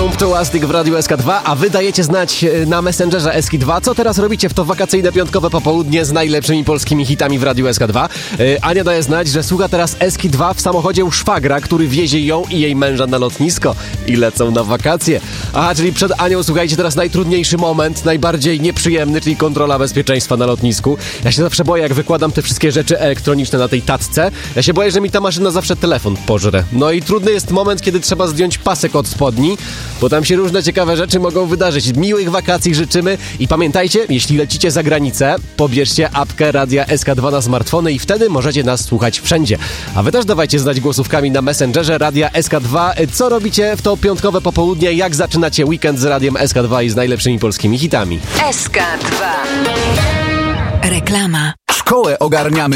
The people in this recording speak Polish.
Don't Ptołastyk w Radiu SK2, a wy dajecie znać na Messengerze SK2, co teraz robicie w to wakacyjne piątkowe popołudnie z najlepszymi polskimi hitami w Radiu SK2. Ania daje znać, że słucha teraz SK2 w samochodzie u szwagra, który wiezie ją i jej męża na lotnisko i lecą na wakacje. Aha, czyli przed Anią, słuchajcie, teraz najtrudniejszy moment, najbardziej nieprzyjemny, czyli kontrola bezpieczeństwa na lotnisku. Ja się zawsze boję, jak wykładam te wszystkie rzeczy elektroniczne na tej tacce. Ja się boję, że mi ta maszyna zawsze telefon pożre. No i trudny jest moment, kiedy trzeba zdjąć pasek od spodni, bo tam się różne ciekawe rzeczy mogą wydarzyć. Miłych wakacji życzymy i pamiętajcie, jeśli lecicie za granicę, pobierzcie apkę Radia SK2 na smartfony i wtedy możecie nas słuchać wszędzie. A wy też dawajcie znać głosówkami na Messengerze Radia SK2, co robicie w to piątkowe popołudnie, jak zaczynacie weekend z Radiem SK2 i z najlepszymi polskimi hitami. SK2. Reklama. Szkołę ogarniamy